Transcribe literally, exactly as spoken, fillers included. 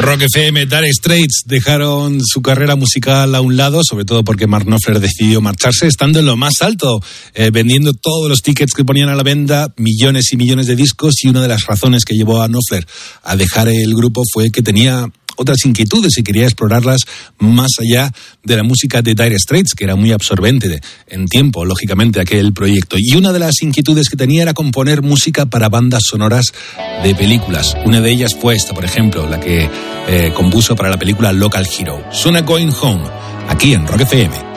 Rock F M, Dire Straits dejaron su carrera musical a un lado, sobre todo porque Mark Knopfler decidió marcharse, estando en lo más alto, eh, vendiendo todos los tickets que ponían a la venta, millones y millones de discos, y una de las razones que llevó a Knopfler a dejar el grupo fue que tenía otras inquietudes y quería explorarlas más allá de la música de Dire Straits, que era muy absorbente de, en tiempo, lógicamente, aquel proyecto. Y una de las inquietudes que tenía era componer música para bandas sonoras de películas. Una de ellas fue esta, por ejemplo, la que eh, compuso para la película Local Hero. Suena Going Home, aquí en Rock F M.